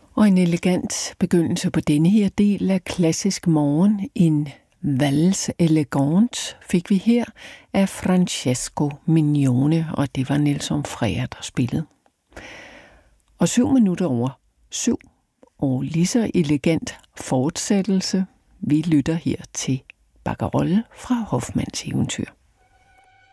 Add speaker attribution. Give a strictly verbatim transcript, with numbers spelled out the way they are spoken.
Speaker 1: Og en elegant begyndelse på denne her del af Klassisk Morgen, en valse elegant, fik vi her af Francesco Mignone, og det var Nelson Freire, der spillede. Og syv minutter over syv, og lige så elegant fortsættelse. Vi lytter her til Barcarolle fra Hoffmanns eventyr.